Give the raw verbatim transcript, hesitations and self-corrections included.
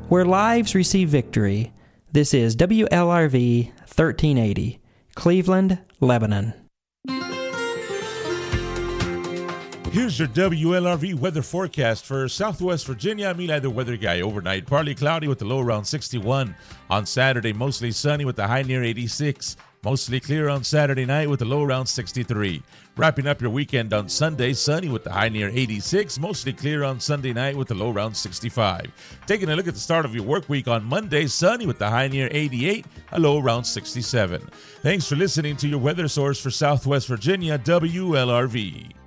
where lives receive victory. This is W L R V thirteen eighty, Cleveland, Lebanon. Here's your W L R V weather forecast for Southwest Virginia. I'm Eli, the weather guy. Overnight, partly cloudy with the low around sixty-one. On Saturday, mostly sunny with the high near eighty-six. Mostly clear on Saturday night with the low around sixty-three. Wrapping up your weekend on Sunday, sunny with the high near eighty-six. Mostly clear on Sunday night with the low around sixty-five. Taking a look at the start of your work week on Monday, sunny with the high near eighty-eight, a low around sixty-seven. Thanks for listening to your weather source for Southwest Virginia, W L R V.